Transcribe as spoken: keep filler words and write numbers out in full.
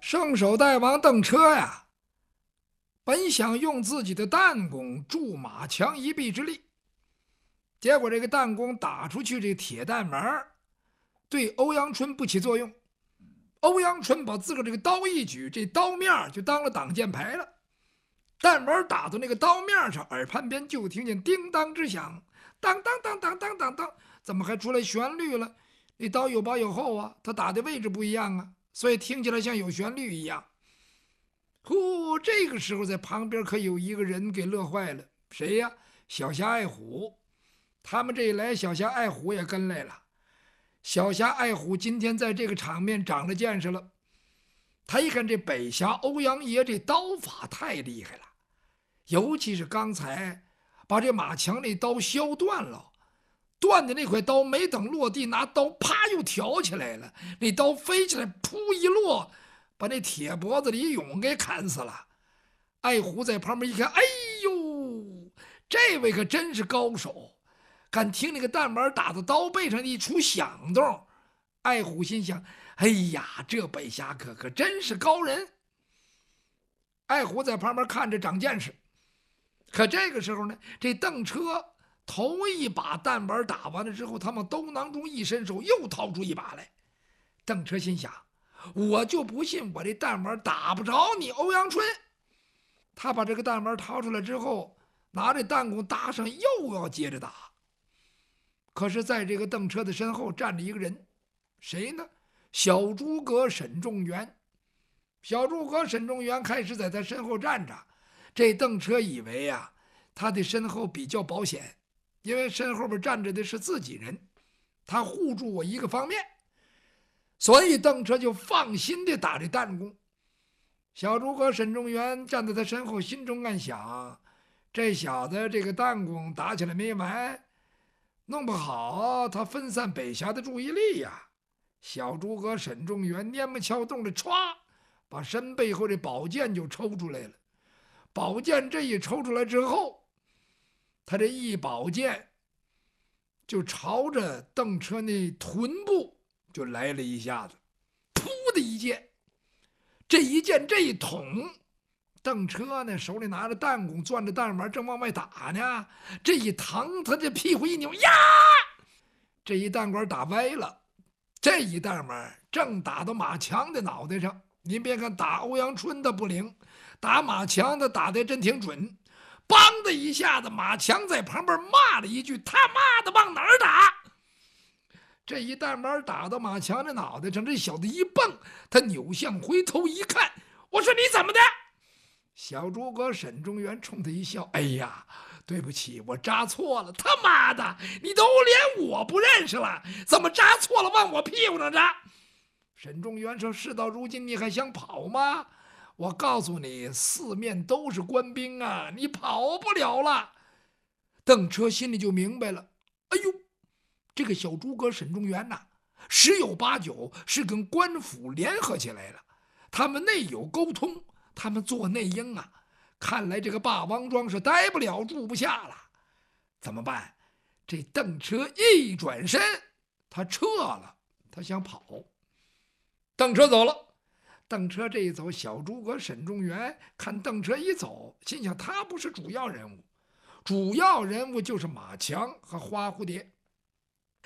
圣手大王邓车呀，本想用自己的弹弓助马强一臂之力，结果这个弹弓打出去，这铁弹门对欧阳春不起作用。欧阳春把自个儿这个刀一举，这刀面就当了挡箭牌了。弹门打到那个刀面上，耳畔边就听见叮当之响，当当当当当当当，怎么还出来旋律了？那刀有薄有厚啊，它打的位置不一样啊，所以听起来像有旋律一样。呼，这个时候在旁边可有一个人给乐坏了，谁呀？小侠爱虎。他们这一来，小侠爱虎也跟来了。小侠爱虎今天在这个场面长了见识了。他一看这北侠欧阳爷这刀法太厉害了，尤其是刚才把这马强那刀削断了，断的那块刀没等落地，拿刀啪又挑起来了，那刀飞起来，噗一落，把那铁脖子李勇给砍死了。爱虎在旁边一看，哎呦，这位可真是高手，敢听那个弹丸打到刀背上一出响动。爱虎心想，哎呀，这北侠可可真是高人。爱虎在旁边看着长见识。可这个时候呢，这邓车头一把弹丸打完了之后，他往兜囊中一伸手，又掏出一把来。邓车心想，我就不信我这弹丸打不着你欧阳春。他把这个弹丸掏出来之后，拿着弹弓搭上，又要接着打。可是在这个邓车的身后站着一个人，谁呢？小诸葛沈仲元。小诸葛沈仲元开始在他身后站着，这邓车以为啊，他的身后比较保险，因为身后边站着的是自己人，他护住我一个方面，所以邓车就放心的打这弹弓。小诸葛沈仲元站在他身后，心中暗想，这小子这个弹弓打起来没完，弄不好他分散北侠的注意力呀。小诸葛沈仲元蔫么敲动着，歘，把身背后的宝剑就抽出来了。宝剑这一抽出来之后，他这一宝剑就朝着邓车那臀部就来了一下子，噗的一剑。这一剑这一捅，邓车呢手里拿着弹弓，攥着弹丸正往外打呢，这一疼，他这屁股一扭呀，这一弹管打歪了。这一弹丸正打到马强的脑袋上。您别看打欧阳春的不灵，打马强的打得真挺准。梆的一下子，马强在旁边骂了一句：“他妈的往哪儿打！”这一弹丸打到马强的脑袋上，这小子一蹦，他扭向回头一看，我说：“你怎么的？”小诸葛沈仲元冲他一笑：“哎呀，对不起，我扎错了。他妈的，你都连我不认识了，怎么扎错了往我屁股上扎？”沈仲元说：“事到如今，你还想跑吗？我告诉你，四面都是官兵啊，你跑不了了。”邓车心里就明白了，哎呦，这个小诸葛沈仲元呐、啊，十有八九是跟官府联合起来了，他们内有沟通，他们做内应啊。看来这个霸王庄是待不了，住不下了。怎么办？这邓车一转身，他撤了，他想跑。邓车走了。邓车这一走，小诸葛沈仲元看邓车一走，心想他不是主要人物，主要人物就是马强和花蝴蝶。